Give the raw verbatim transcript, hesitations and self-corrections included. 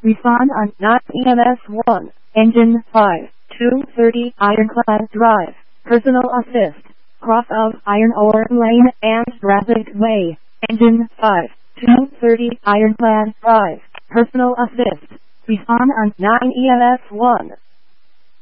Respond on nine E M S one. Engine five. two thirty Ironclad Drive. Personal assist. Cross of Iron Ore Lane and Traffic Way. Engine five. two thirty Ironclad Drive. Personal assist. Respond on nine E M S one.